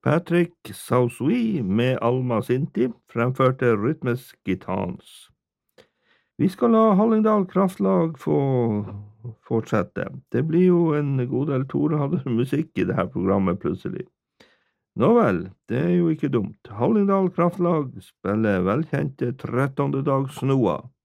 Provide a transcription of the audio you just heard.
Patrick Sausui med Alma Sinti fremførte Rytmisk Gitans. Vi skal la Hallingdal Kraftlag få fortsette. Det blir jo en god del torader musikk i dette programmet plutselig. Nå vel, det er jo ikke dumt. Hallingdal Kraftlag spiller velkjente 13. dags Noah.